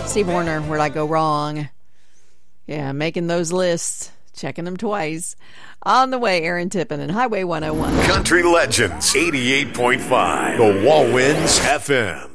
Steve Warner, where'd I go wrong? Yeah, making those lists, checking them twice. On the way, Aaron Tippin and Highway 101. Country Legends 88.5, The Wallwinds FM.